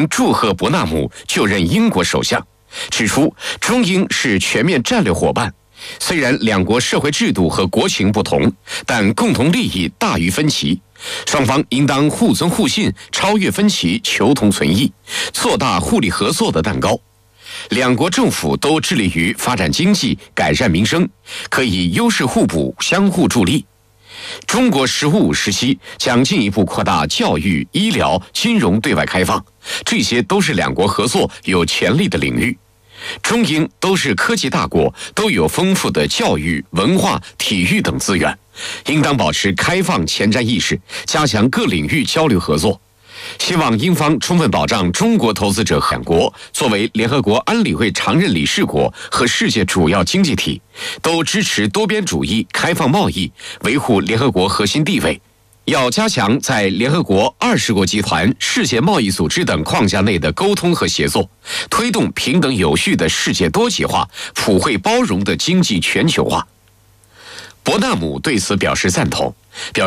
祝贺伯纳姆就任英国首相，指出中英是全面战略伙伴，虽然两国社会制度和国情不同，但共同利益大于分歧，双方应当互尊互信，超越分歧，求同存异，做大互利合作的蛋糕。两国政府都致力于发展经济，改善民生，可以优势互补，相互助力。中国“十五五”时期将进一步扩大教育、医疗、金融对外开放，这些都是两国合作有潜力的领域。中英都是科技大国，都有丰富的教育、文化、体育等资源，应当保持开放前瞻意识，加强各领域交流合作。希望英方充分保障中国投资者两国作为联合国安理会常任理事国和世界主要经济体，都支持多边主义、开放贸易，维护联合国核心地位。要加强在联合国、20国集团、世界贸易组织等框架内的沟通和协作，推动平等有序的世界多极化、普惠包容的经济全球化。伯纳姆对此表示赞同，